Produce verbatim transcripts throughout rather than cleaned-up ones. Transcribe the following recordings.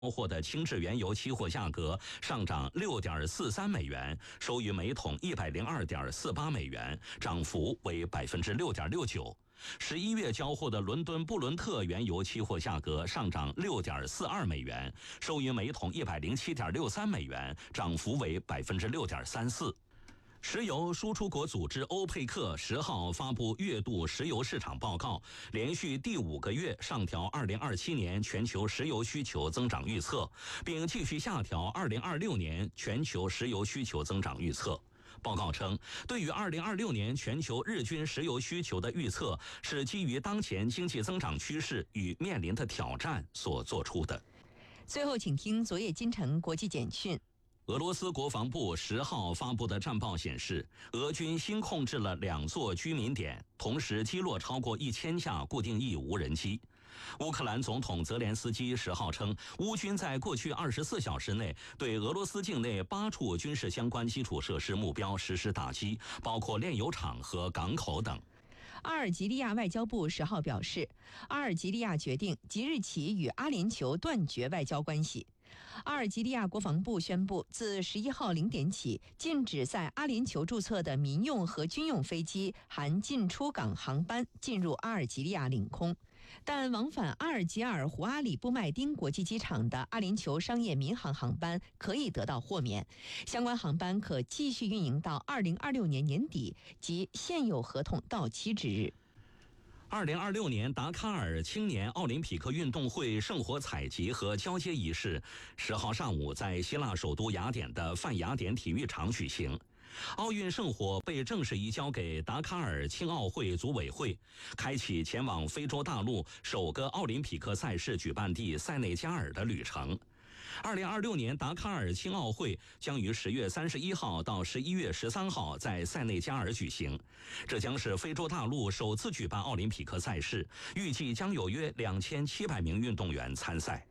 货的轻质原油期货价格上涨 六点四三美元，收于每桶 一百零二点四八美元，涨幅为 百分之六点六九。十一月交货的伦敦布伦特原油期货价格上涨 六点四二美元，收于每桶 一百零七点六三美元，涨幅为 百分之六点三四。石油输出国组织欧佩克十号发布月度石油市场报告，连续第五个月上调二零二七年全球石油需求增长预测，并继续下调二零二六年全球石油需求增长预测。报告称，对于二零二六年全球日均石油需求的预测是基于当前经济增长趋势与面临的挑战所做出的。 最后，请听昨夜今晨国际简讯。 俄罗斯国防部十号发布的战报显示，俄军新控制了两座居民点，同时击落超过一千架固定翼无人机。乌克兰总统泽连斯基十号称，乌军在过去二十四小时内对俄罗斯境内八处军事相关基础设施目标实施打击，包括炼油厂和港口等。 阿尔及利亚外交部十号表示，阿尔及利亚决定即日起与阿联酋断绝外交关系。阿尔及利亚国防部宣布，自十一号零点起，禁止在阿联酋注册的民用和军用飞机含进出港航班进入阿尔及利亚领空，但往返阿尔及尔胡阿里布麦丁国际机场的阿联酋商业民航航班可以得到豁免，相关航班可继续运营到二零二六年年底及现有合同到期之日。 二零二六年达喀尔青年奥林匹克运动会圣火采集和交接仪式十号上午在希腊首都雅典的泛雅典体育场举行。奥运圣火被正式移交给达喀尔青奥会组委会，开启前往非洲大陆首个奥林匹克赛事举办地塞内加尔的旅程。二零二六年达喀尔青奥会将于十月三十一号到十一月十三号在塞内加尔举行，这将是非洲大陆首次举办奥林匹克赛事，预计将有约两千七百名运动员参赛。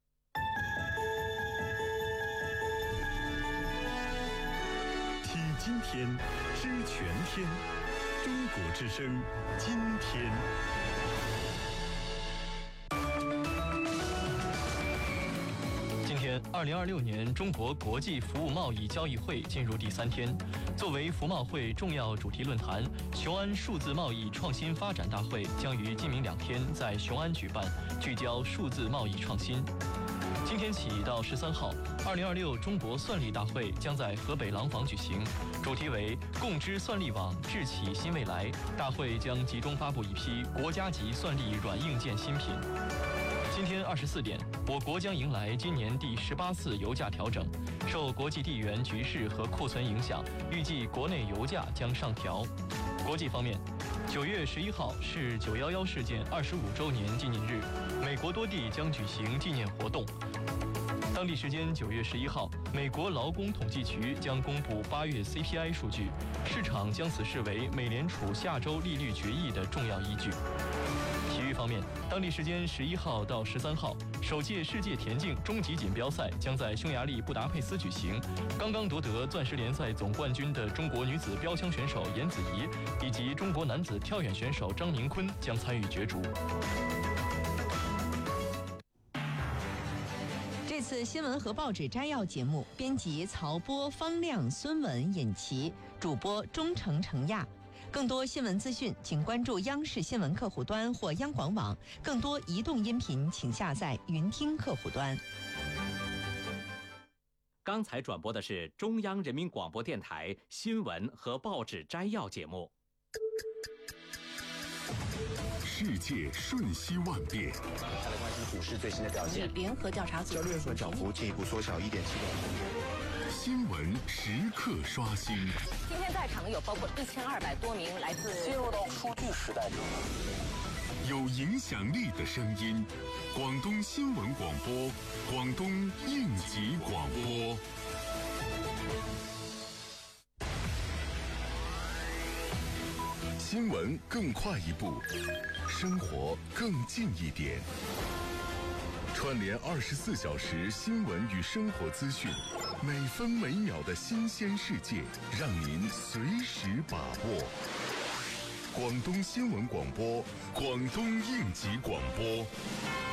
听今天，知全天，中国之声，今天。 今天，二零二六年中国国际服务贸易交易会进入第三天。作为服贸会重要主题论坛，雄安数字贸易创新发展大会将于今明两天在雄安举办，聚焦数字贸易创新。今天起到十三号，二零二六中国算力大会将在河北廊坊举行，主题为“共知算力网，智启新未来”。大会将集中发布一批国家级算力软硬件新品。今天二十四点，我国将迎来今年第十八次油价调整。受国际地缘局势和库存影响，预计国内油价将上调。国际方面，九月十一号是九一一事件二十五周年纪念日，美国多地将举行纪念活动。当地时间九月十一号，美国劳工统计局将公布八月 C P I 数据，市场将此视为美联储下周利率决议的重要依据。体育方面，当地时间十一号到十三号，首届世界田径终极锦标赛将在匈牙利布达佩斯举行。刚刚夺得钻石联赛总冠军的中国女子标枪选手严子怡以及中国男子跳远选手张宁坤将参与角逐。 这次新闻和报纸摘要节目，编辑曹波、方亮、孙文、尹琪，主播钟诚、程亚。更多新闻资讯，请关注央视新闻客户端或央广网。更多移动音频，请下载云听客户端。 刚才转播的是中央人民广播电台新闻和报纸摘要节目。 世界瞬息万变， 再来关心股市最新的表现。 联合调查组交易所涨幅进一步缩小一点七个百分点。 新闻时刻刷新。 今天在场的有包括一千二百多名来自进入到数据时代。 有影响力的声音，广东新闻广播，广东应急广播。新闻更快一步，生活更近一点。串联二十四小时新闻与生活资讯，每分每秒的新鲜世界，让您随时把握。广东新闻广播，广东应急广播。